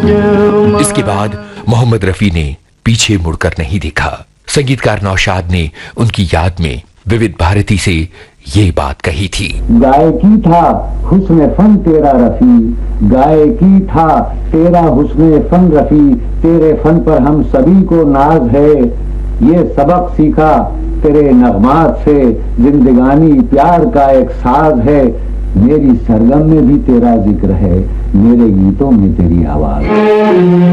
इसके बाद मोहम्मद रफी ने पीछे मुड़कर नहीं देखा। संगीतकार नौशाद ने उनकी याद में विविध भारती से ये बात कही थी। गायकी था हुस्न फन तेरा रफी, गायकी था तेरा हुस्न फन रफी, तेरे फन पर हम सभी को नाज है, ये सबक सीखा तेरे नगमात से, जिंदगानी प्यार का एक साज है, मेरी सरगम में भी तेरा जिक्र है, मेरे गीतों में तेरी आवाज।